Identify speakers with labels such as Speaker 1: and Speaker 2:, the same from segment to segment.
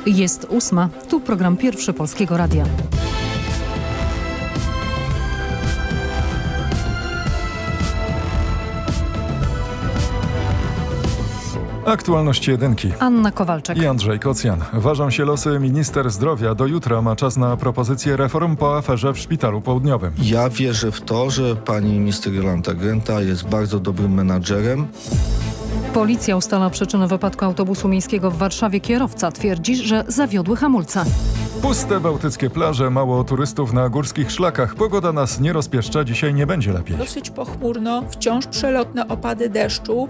Speaker 1: Jest 8. Tu program Pierwszy Polskiego Radia.
Speaker 2: Aktualności jedynki.
Speaker 1: Anna Kowalczyk
Speaker 2: I Andrzej Kocjan. Ważą się losy minister zdrowia. Do jutra ma czas na propozycję reform po aferze w Szpitalu Południowym.
Speaker 3: Ja wierzę w to, że pani minister Jolanta Grenta jest bardzo dobrym menadżerem.
Speaker 1: Policja ustala przyczynę wypadku autobusu miejskiego w Warszawie. Kierowca twierdzi, że zawiodły hamulce.
Speaker 2: Puste bałtyckie plaże, mało turystów na górskich szlakach. Pogoda nas nie rozpieszcza, dzisiaj nie będzie lepiej.
Speaker 4: Dosyć pochmurno, wciąż przelotne opady deszczu.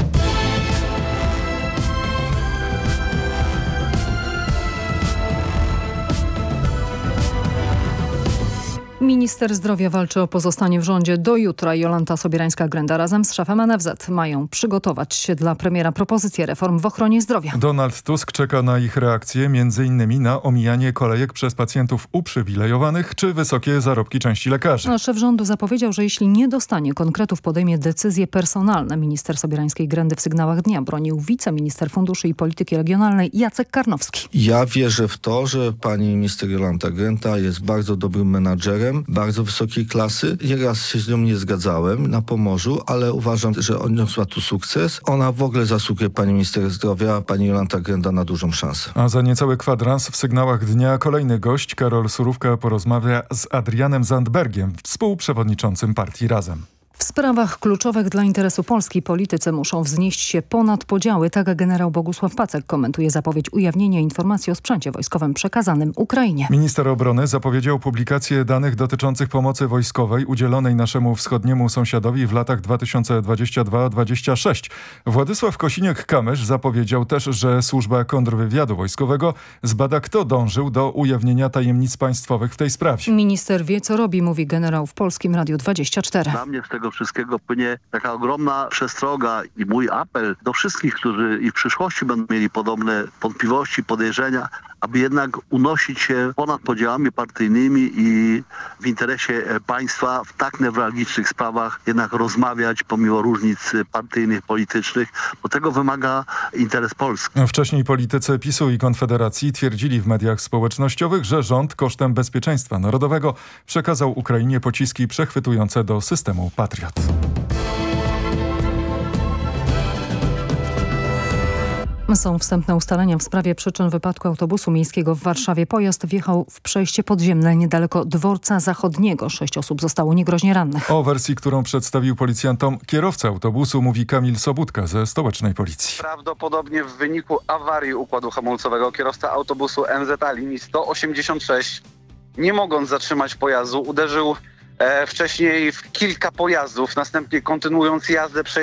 Speaker 1: Minister zdrowia walczy o pozostanie w rządzie do jutra. Jolanta Sobierańska-Grenda razem z szefem NFZ mają przygotować się dla premiera propozycję reform w ochronie zdrowia.
Speaker 2: Donald Tusk czeka na ich reakcję, m.in. na omijanie kolejek przez pacjentów uprzywilejowanych czy wysokie zarobki części lekarzy.
Speaker 1: Szef rządu zapowiedział, że jeśli nie dostanie konkretów, podejmie decyzje personalne. Minister Sobierańskiej-Grendy w sygnałach dnia bronił wiceminister funduszy i polityki regionalnej Jacek Karnowski.
Speaker 3: Ja wierzę w to, że pani minister Jolanta Grenta jest bardzo dobrym menadżerem, bardzo wysokiej klasy. Nieraz się z nią nie zgadzałem na Pomorzu, ale uważam, że odniosła tu sukces. Ona w ogóle zasługuje, pani minister zdrowia, a pani Jolanta Grenta na dużą szansę.
Speaker 2: A za niecały kwadrans w sygnałach dnia kolejny gość, Karol Surówka, porozmawia z Adrianem Zandbergiem, współprzewodniczącym partii Razem.
Speaker 1: W sprawach kluczowych dla interesu Polski politycy muszą wznieść się ponad podziały. Tak generał Bogusław Pacek komentuje zapowiedź ujawnienia informacji o sprzęcie wojskowym przekazanym Ukrainie.
Speaker 2: Minister obrony zapowiedział publikację danych dotyczących pomocy wojskowej udzielonej naszemu wschodniemu sąsiadowi w latach 2022-2026. Władysław Kosiniak-Kamysz zapowiedział też, że służba kontrwywiadu wojskowego zbada, kto dążył do ujawnienia tajemnic państwowych w tej sprawie.
Speaker 1: Minister wie, co robi, mówi generał w Polskim Radiu 24.
Speaker 5: Dla mnie z tego wszystkiego płynie taka ogromna przestroga i mój apel do wszystkich, którzy i w przyszłości będą mieli podobne wątpliwości, podejrzenia, aby jednak unosić się ponad podziałami partyjnymi i w interesie państwa w tak newralgicznych sprawach jednak rozmawiać pomimo różnic partyjnych, politycznych, bo tego wymaga interes Polski.
Speaker 2: Wcześniej politycy PiS-u i Konfederacji twierdzili w mediach społecznościowych, że rząd kosztem bezpieczeństwa narodowego przekazał Ukrainie pociski przechwytujące do systemu Patriot.
Speaker 1: Są wstępne ustalenia w sprawie przyczyn wypadku autobusu miejskiego w Warszawie. Pojazd wjechał w przejście podziemne niedaleko Dworca Zachodniego. 6 osób zostało niegroźnie rannych.
Speaker 2: O wersji, którą przedstawił policjantom kierowca autobusu, mówi Kamil Sobudka ze stołecznej policji.
Speaker 6: Prawdopodobnie w wyniku awarii układu hamulcowego kierowca autobusu MZA linii 186, nie mogąc zatrzymać pojazdu, uderzył wcześniej w kilka pojazdów, następnie kontynuując jazdę